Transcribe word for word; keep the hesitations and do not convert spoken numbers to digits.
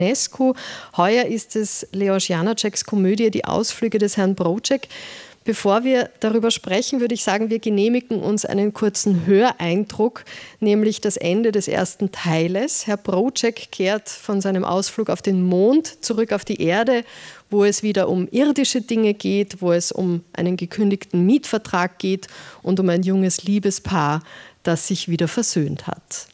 UNESCO. Heuer ist es Leos Janáčeks Komödie Die Ausflüge des Herrn Broček. Bevor wir darüber sprechen, würde ich sagen, wir genehmigen uns einen kurzen Höreindruck, nämlich das Ende des ersten Teiles. Herr Broček kehrt von seinem Ausflug auf den Mond zurück auf die Erde, wo es wieder um irdische Dinge geht, wo es um einen gekündigten Mietvertrag geht und um ein junges Liebespaar, das sich wieder versöhnt hat.